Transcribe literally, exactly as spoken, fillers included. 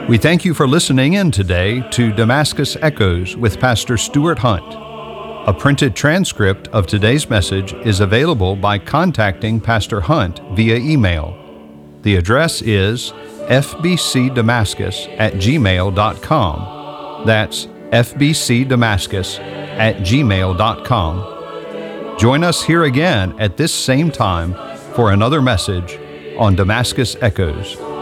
We thank you for listening in today to Damascus Echoes with Pastor Stuart Hunt. A printed transcript of today's message is available by contacting Pastor Hunt via email. The address is f b c damascus at gmail dot com. That's f b c damascus at gmail dot com. Join us here again at this same time for another message on Damascus Echoes.